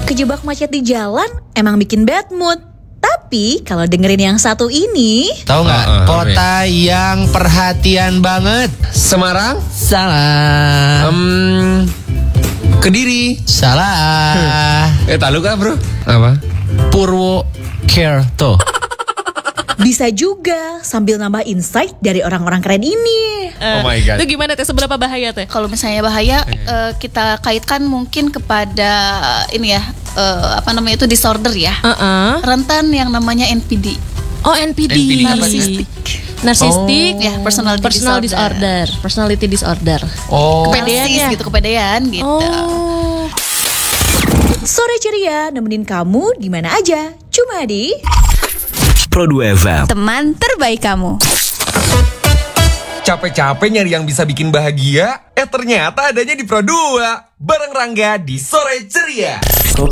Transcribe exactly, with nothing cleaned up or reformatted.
Kejebak macet di jalan emang bikin bad mood. Tapi kalau dengerin yang satu ini, tahu nggak? Uh, uh, Kota yang perhatian banget. Semarang? Salah. Um, Kediri? Salah. Eh, tahu kah bro? Apa? Purwokerto. bisa juga sambil nambah insight dari orang-orang keren ini. Oh my God. Itu gimana teh? Seberapa bahaya teh? Kalau misalnya bahaya, eh, kita kaitkan mungkin kepada ini ya, eh, apa namanya itu disorder ya. Uh-uh. Rentan yang namanya N P D. Oh, N P D. N P D apa sih? Narsistik, Oh. Ya, personality personal disorder. disorder. Personality disorder. Oh. Kepedean Narsis ya? gitu, kepedean gitu. Oh. Sore ceria nemenin kamu di mana aja. Cuma di Pro dua F M. Teman terbaik kamu. Capek-capek nyari yang bisa bikin bahagia? Eh ternyata adanya di Pro dua. Bareng Rangga di Sore Ceria.